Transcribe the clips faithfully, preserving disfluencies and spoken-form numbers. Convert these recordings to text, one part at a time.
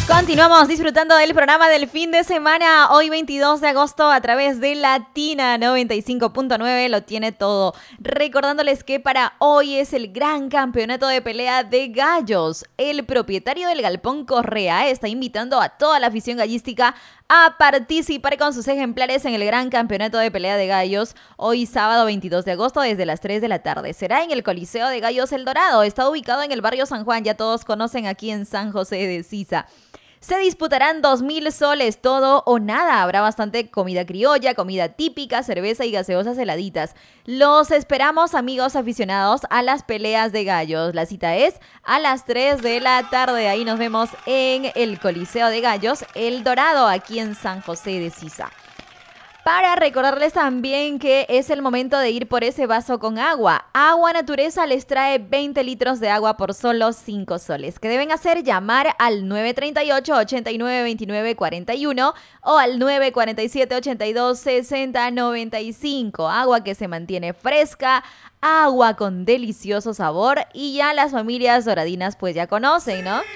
Continuamos disfrutando del programa del fin de semana, hoy veintidós de agosto a través de Latina noventa y cinco punto nueve, lo tiene todo. Recordándoles que para hoy es el gran campeonato de pelea de gallos. El propietario del Galpón Correa está invitando a toda la afición gallística a participar con sus ejemplares en el gran campeonato de pelea de gallos hoy sábado veintidós de agosto desde las tres de la tarde. Será en el Coliseo de Gallos El Dorado, está ubicado en el barrio San Juan, ya todos conocen aquí en San José de Sisa. Se disputarán dos mil soles, todo o nada. Habrá bastante comida criolla, comida típica, cerveza y gaseosas heladitas. Los esperamos, amigos aficionados, a las peleas de gallos. La cita es a las tres de la tarde. Ahí nos vemos en el Coliseo de Gallos El Dorado, aquí en San José de Sisa. Para recordarles también que es el momento de ir por ese vaso con agua. Agua Natureza les trae veinte litros de agua por solo cinco soles. ¿Qué deben hacer? Llamar al nueve tres ocho, ocho nueve, veintinueve cuarenta y uno o al nueve cuatro siete, ochenta y dos, sesenta, noventa y cinco. Agua que se mantiene fresca, agua con delicioso sabor y ya las familias doradinas pues ya conocen, ¿no?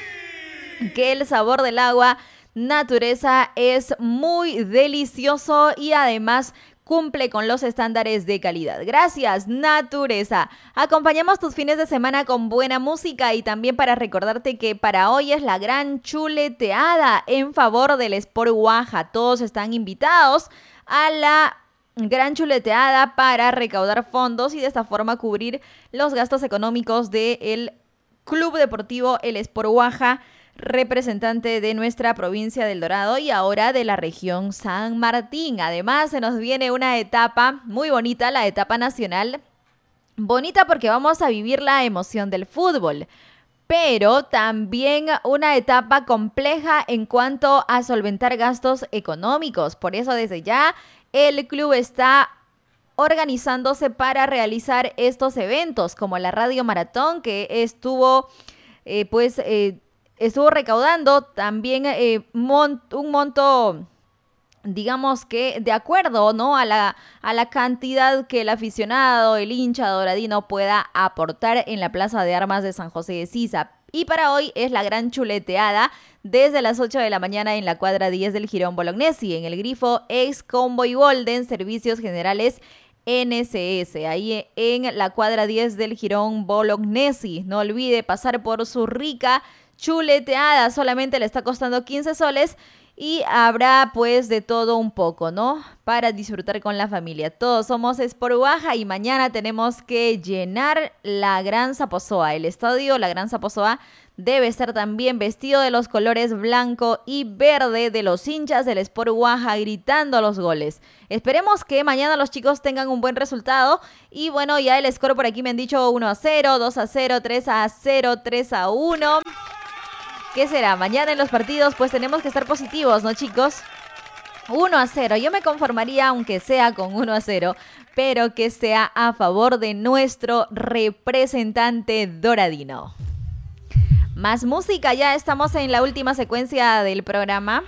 Que el sabor del agua Natureza es muy delicioso y además cumple con los estándares de calidad. Gracias, Natureza. Acompañamos tus fines de semana con buena música y también para recordarte que para hoy es la gran chuleteada en favor del Sport Guaja. Todos están invitados a la gran chuleteada para recaudar fondos y de esta forma cubrir los gastos económicos del Club Deportivo El Sport Guaja, representante de nuestra provincia del Dorado y ahora de la región San Martín. Además, se nos viene una etapa muy bonita, la etapa nacional. Bonita porque vamos a vivir la emoción del fútbol, pero también una etapa compleja en cuanto a solventar gastos económicos. Por eso, desde ya, el club está organizándose para realizar estos eventos, como la Radio Maratón, que estuvo, eh, pues, eh, Estuvo recaudando también eh, mon- un monto, digamos que de acuerdo, ¿no? a la, a la cantidad que el aficionado, el hincha doradino pueda aportar en la Plaza de Armas de San José de Sisa. Y para hoy es la gran chuleteada desde las ocho de la mañana en la cuadra diez del Jirón Bolognesi, en el grifo Ex Convoy Golden, Servicios Generales N S S, ahí en la cuadra diez del Jirón Bolognesi. No olvide pasar por su rica chuleteada, solamente le está costando quince soles y habrá pues de todo un poco, ¿no? Para disfrutar con la familia. Todos somos Sport Guaja y mañana tenemos que llenar la Gran Zaposoa. El estadio, la Gran Zaposoa, debe estar también vestido de los colores blanco y verde de los hinchas del Sport Guaja gritando los goles. Esperemos que mañana los chicos tengan un buen resultado y bueno, ya el score por aquí me han dicho uno a cero, dos a cero, tres a cero, tres a uno. ¿Qué será? Mañana en los partidos pues tenemos que estar positivos, ¿no, chicos? uno a cero. Yo me conformaría aunque sea con uno a cero, pero que sea a favor de nuestro representante doradino. Más música, ya estamos en la última secuencia del programa.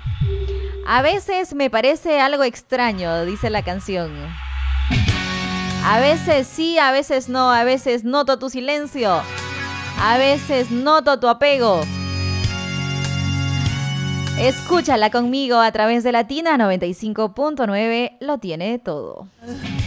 A veces me parece algo extraño, dice la canción. A veces sí, a veces no, a veces noto tu silencio, a veces noto tu apego. Escúchala conmigo a través de Latina noventa y cinco punto nueve, lo tiene todo.